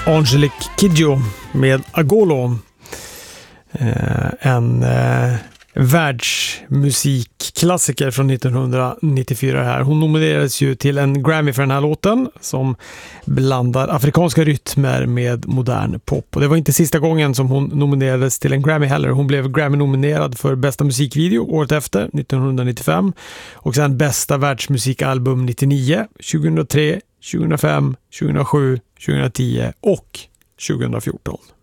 Angelique Kidjo med Agolo. En världsmusikklassiker från 1994 här. Hon nominerades ju till en Grammy för den här låten som blandar afrikanska rytmer med modern pop. Och det var inte sista gången som hon nominerades till en Grammy heller. Hon blev Grammy-nominerad för bästa musikvideo året efter, 1995. Och sen bästa världsmusikalbum 99, 2003, 2005, 2007, 2010 och 2014.